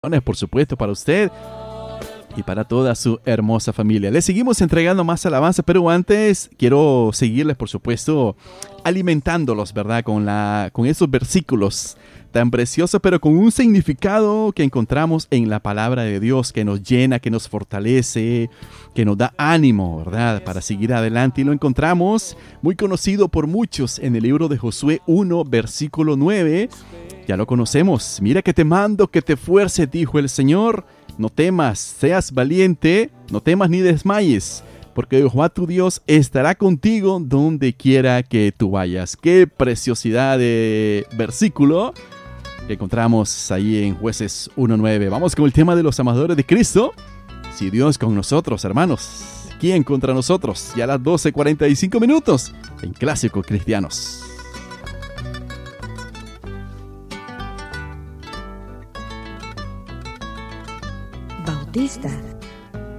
Por supuesto, para usted y para toda su hermosa familia. Les seguimos entregando más alabanza, pero antes quiero seguirles, por supuesto, alimentándolos, ¿verdad? Con esos versículos tan preciosos, pero con un significado que encontramos en la palabra de Dios, que nos llena, que nos fortalece, que nos da ánimo, ¿verdad? Para seguir adelante. Y lo encontramos muy conocido por muchos en el libro de Josué 1, versículo 9. Ya lo conocemos. Mira que te mando que te fuerces, dijo el Señor. No temas, seas valiente, no temas ni desmayes, porque Jehová tu Dios estará contigo donde quiera que tú vayas. Qué preciosidad de versículo que encontramos ahí en Jueces 1:9. Vamos con el tema de los amadores de Cristo. Si Dios con nosotros, hermanos, ¿quién contra nosotros? Ya a las 12:45 en Clásico Cristianos. Bautista